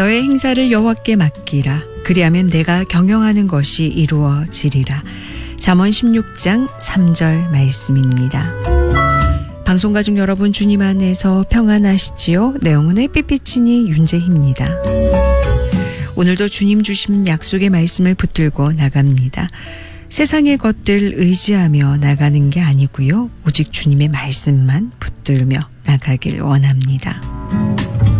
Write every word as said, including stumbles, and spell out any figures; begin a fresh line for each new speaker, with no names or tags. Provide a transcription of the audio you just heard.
너의 행사를 여호와께 맡기라. 그리하면 내가 경영하는 것이 이루어지리라. 잠언 십육 장 삼 절 말씀입니다. 방송 가족 여러분, 주님 안에서 평안하시지요? 내 영혼의 삐삐치니 윤재희입니다. 오늘도 주님 주신 약속의 말씀을 붙들고 나갑니다. 세상의 것들 의지하며 나가는 게 아니고요. 오직 주님의 말씀만 붙들며 나가길 원합니다.